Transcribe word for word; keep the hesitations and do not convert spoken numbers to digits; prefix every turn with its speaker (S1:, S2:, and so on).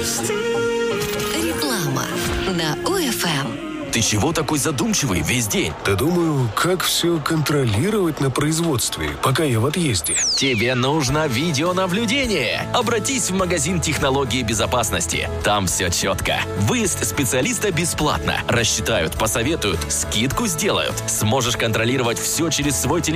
S1: Реклама на ОФМ.
S2: Ты чего такой задумчивый весь день?
S3: Да думаю, как все контролировать на производстве, пока я в отъезде.
S2: Тебе нужно видеонаблюдение. Обратись в магазин технологии безопасности. Там все четко. Выезд специалиста бесплатно. Рассчитают, посоветуют, скидку сделают. Сможешь контролировать все через свой телефон.